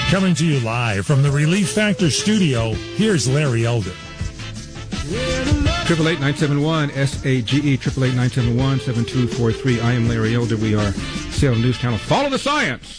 Coming to you live from the Relief Factor studio, here's Larry Elder. 888-971-SAGE, 888-971-7243. I am Larry Elder. We are Salem News Channel. Follow the science.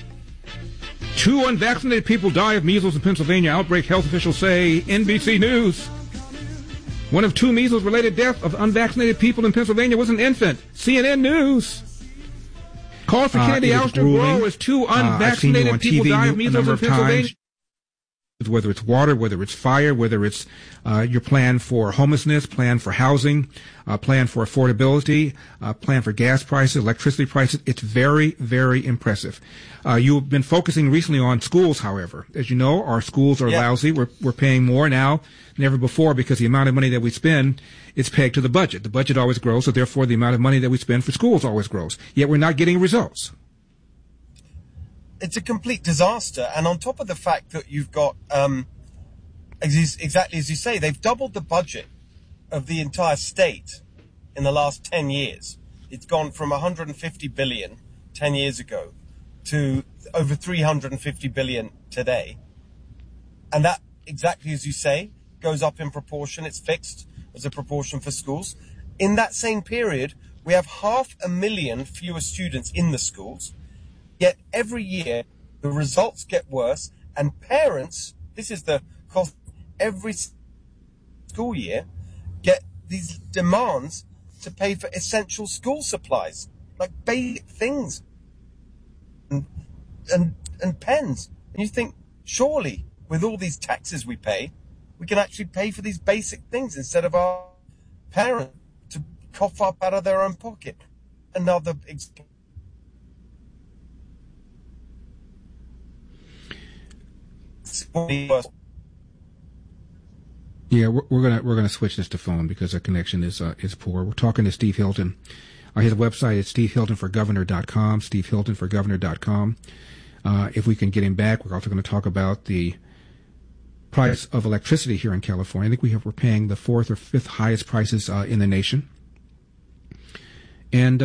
2 unvaccinated people die of measles in Pennsylvania outbreak, health officials say. NBC News. One of 2 measles-related deaths of unvaccinated people in Pennsylvania was an infant. CNN News. Call for Kennedy ouster grow as 2 unvaccinated people die of measles in Pennsylvania. Whether it's water, whether it's fire, whether it's your plan for homelessness, plan for housing, plan for affordability, plan for gas prices, electricity prices. It's very, very impressive. You've been focusing recently on schools, however. As you know, our schools are lousy. We're paying more now than ever before because the amount of money that we spend is pegged to the budget. The budget always grows, so therefore the amount of money that we spend for schools always grows. Yet we're not getting results. It's a complete disaster. And on top of the fact that you've got, exactly as you say, they've doubled the budget of the entire state in the last 10 years. It's gone from 150 billion 10 years ago to over 350 billion today. And that, exactly as you say, goes up in proportion. It's fixed as a proportion for schools. In that same period, we have 500,000 fewer students in the schools. Yet every year, the results get worse, and parents, this is the cost, every school year, get these demands to pay for essential school supplies, like basic things, and pens. And you think, surely, with all these taxes we pay, we can actually pay for these basic things instead of our parents to cough up out of their own pocket. Another example. Yeah, we're gonna switch this to phone because our connection is poor. We're talking to Steve Hilton. His website is stevehiltonforgovernor.com. stevehiltonforgovernor.com. If we can get him back, we're also going to talk about the price of electricity here in California. I think we're paying the 4th or 5th highest prices in the nation, and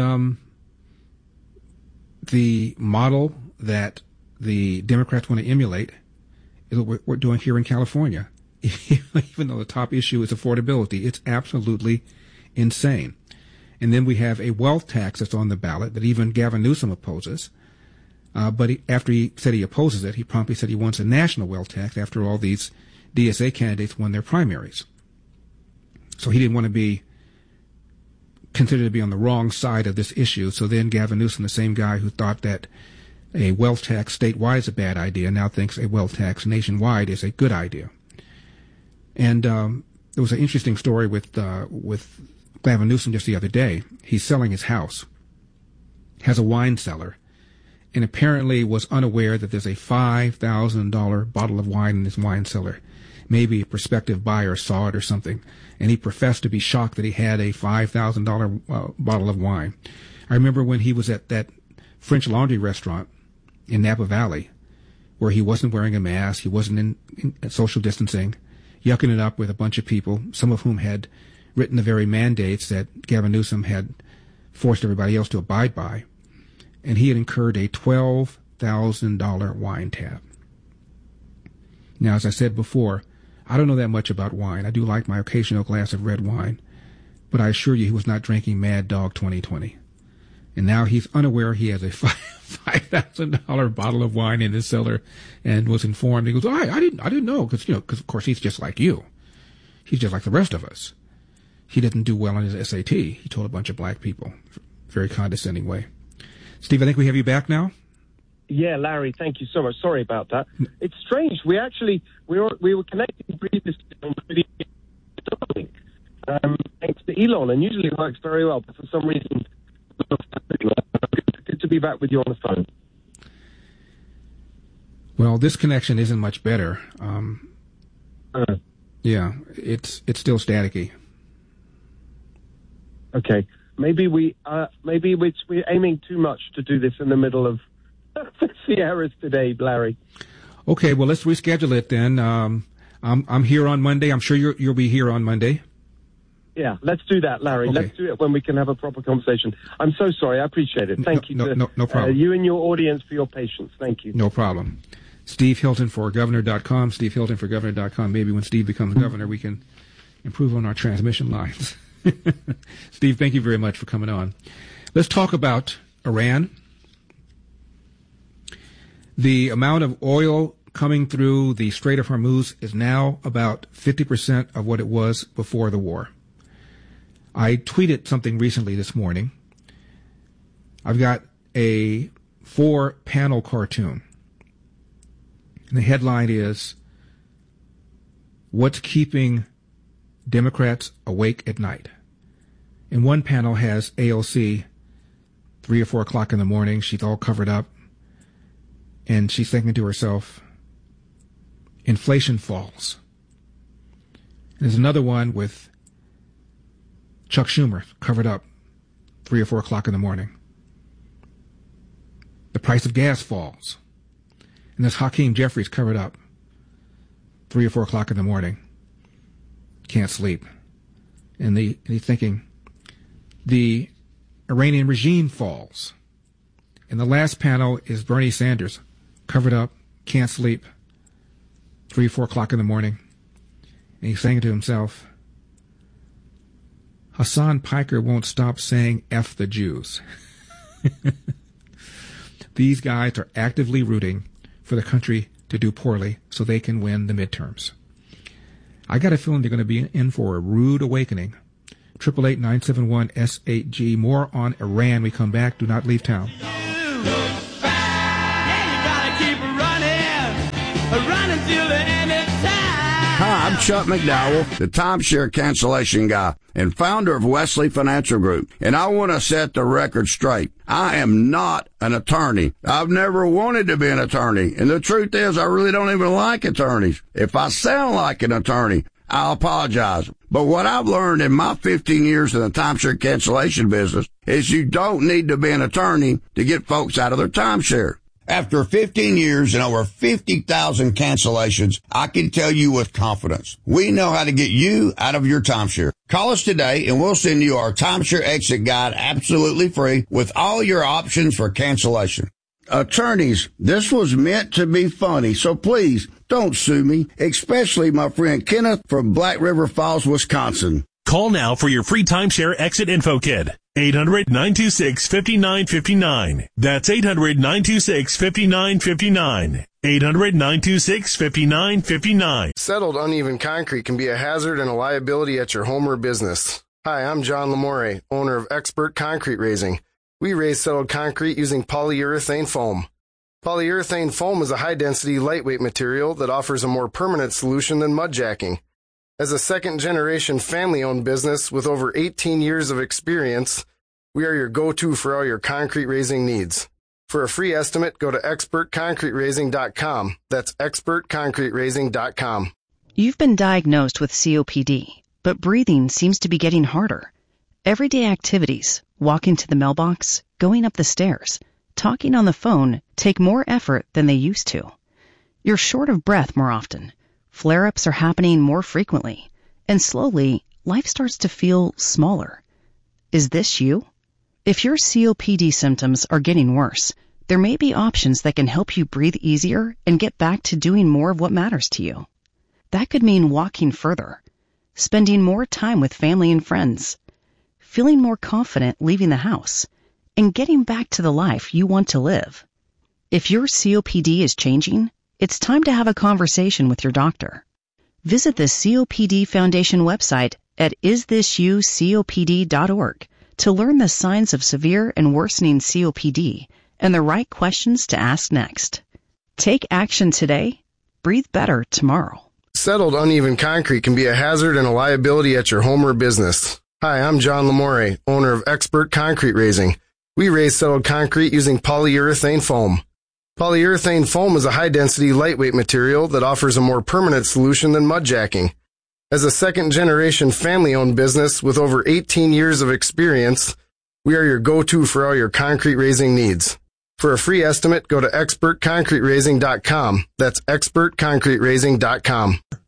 the model that the Democrats want to emulate is what we're doing here in California. Even though the top issue is affordability, it's absolutely insane. And then we have a wealth tax that's on the ballot that even Gavin Newsom opposes. But after he said he opposes it, he promptly said he wants a national wealth tax after all these DSA candidates won their primaries. So he didn't want to be considered to be on the wrong side of this issue. So then Gavin Newsom, the same guy who thought that a wealth tax statewide is a bad idea, now thinks a wealth tax nationwide is a good idea. And there was an interesting story with Gavin Newsom just the other day. He's selling his house, has a wine cellar, and apparently was unaware that there's a $5,000 bottle of wine in his wine cellar. Maybe a prospective buyer saw it or something, and he professed to be shocked that he had a $5,000 bottle of wine. I remember when he was at that French Laundry restaurant in Napa Valley, where he wasn't wearing a mask, he wasn't in social distancing, yucking it up with a bunch of people, some of whom had written the very mandates that Gavin Newsom had forced everybody else to abide by. And he had incurred a $12,000 wine tab. Now, as I said before, I don't know that much about wine. I do like my occasional glass of red wine, but I assure you he was not drinking Mad Dog 2020. And now he's unaware he has a $5,000 bottle of wine in his cellar, and was informed. He goes, "Oh, I didn't know," because of course he's just like you. He's just like the rest of us. He didn't do well on his SAT. He told a bunch of black people, very condescending way. Steve, I think we have you back now. Yeah, Larry, thank you so much. Sorry about that. It's strange. We were connecting previously on Starlink, thanks to Elon, and usually it works very well, but for some reason. Good to be back with you on the phone. Well, this connection isn't much better. Yeah, it's still staticky. Okay, maybe we're aiming too much to do this in the middle of the Sierras today, Larry. Okay, well, let's reschedule it then. I'm here on Monday. I'm sure you'll be here on Monday. Yeah, let's do that, Larry. Okay. Let's do it when we can have a proper conversation. I'm so sorry. I appreciate it. Thank you no problem. you and your audience for your patience. Thank you. No problem. Steve Hilton for Governor.com, SteveHiltonforGovernor.com. Maybe when Steve becomes governor, we can improve on our transmission lines. Steve, thank you very much for coming on. Let's talk about Iran. The amount of oil coming through the Strait of Hormuz is now about 50% of what it was before the war. I tweeted something recently this morning. I've got a 4-panel cartoon. And the headline is, "What's Keeping Democrats Awake at Night?" And one panel has AOC, 3 or 4 o'clock in the morning. She's all covered up. And she's thinking to herself, inflation falls. And there's another one with Chuck Schumer covered up, 3 or 4 o'clock in the morning. The price of gas falls. And there's Hakeem Jeffries covered up, 3 or 4 o'clock in the morning. Can't sleep. And he's thinking, the Iranian regime falls. And the last panel is Bernie Sanders, covered up, can't sleep, 3, 4 o'clock in the morning. And he's saying to himself, Hassan Piker won't stop saying F the Jews. These guys are actively rooting for the country to do poorly so they can win the midterms. I got a feeling they're going to be in for a rude awakening. 888-971-S8G. More on Iran. We come back. Do not leave town. Hi, I'm Chuck McDowell, the timeshare cancellation guy and founder of Wesley Financial Group, and I want to set the record straight. I am not an attorney. I've never wanted to be an attorney, and the truth is I really don't even like attorneys. If I sound like an attorney, I'll apologize. But what I've learned in my 15 years in the timeshare cancellation business is you don't need to be an attorney to get folks out of their timeshare. After 15 years and over 50,000 cancellations, I can tell you with confidence, we know how to get you out of your timeshare. Call us today and we'll send you our timeshare exit guide absolutely free with all your options for cancellation. Attorneys, this was meant to be funny, so please don't sue me, especially my friend Kenneth from Black River Falls, Wisconsin. Call now for your free timeshare exit info kit. 800-926-5959. That's 800-926-5959. 800-926-5959. Settled uneven concrete can be a hazard and a liability at your home or business. Hi, I'm John Lamore, owner of Expert Concrete Raising. We raise settled concrete using polyurethane foam. Polyurethane foam is a high-density, lightweight material that offers a more permanent solution than mud jacking. As a second-generation family-owned business with over 18 years of experience, we are your go-to for all your concrete raising needs. For a free estimate, go to expertconcreteraising.com. That's expertconcreteraising.com. You've been diagnosed with COPD, but breathing seems to be getting harder. Everyday activities, walking to the mailbox, going up the stairs, talking on the phone, take more effort than they used to. You're short of breath more often. Flare-ups are happening more frequently, and slowly, life starts to feel smaller. Is this you? If your COPD symptoms are getting worse, there may be options that can help you breathe easier and get back to doing more of what matters to you. That could mean walking further, spending more time with family and friends, feeling more confident leaving the house, and getting back to the life you want to live. If your COPD is changing, it's time to have a conversation with your doctor. Visit the COPD Foundation website at isthisyoucopd.org to learn the signs of severe and worsening COPD and the right questions to ask next. Take action today. Breathe better tomorrow. Settled uneven concrete can be a hazard and a liability at your home or business. Hi, I'm John Lamore, owner of Expert Concrete Raising. We raise settled concrete using polyurethane foam. Polyurethane foam is a high-density, lightweight material that offers a more permanent solution than mud jacking. As a second-generation family-owned business with over 18 years of experience, we are your go-to for all your concrete raising needs. For a free estimate, go to expertconcreteraising.com. That's expertconcreteraising.com.